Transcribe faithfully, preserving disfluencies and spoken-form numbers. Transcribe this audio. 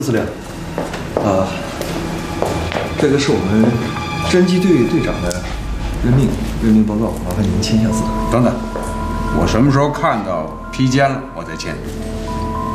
司令，啊，这个是我们侦缉队队长的任命任命报告，麻烦您签下字。 等等，我什么时候看到批笺了，我再签。